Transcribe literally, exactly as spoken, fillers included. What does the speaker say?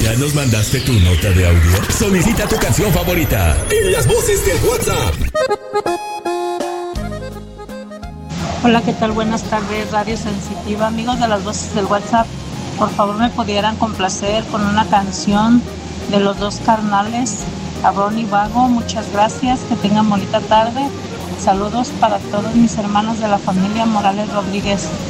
¿Ya nos mandaste tu nota de audio? Solicita tu canción favorita en las voces del WhatsApp. Hola, ¿qué tal? Buenas tardes, Radio Sensitiva. Amigos de las voces del WhatsApp, por favor me pudieran complacer con una canción de Los Dos Carnales, Abrón y Vago. Muchas gracias, que tengan bonita tarde. Saludos para todos mis hermanos de la familia Morales Rodríguez.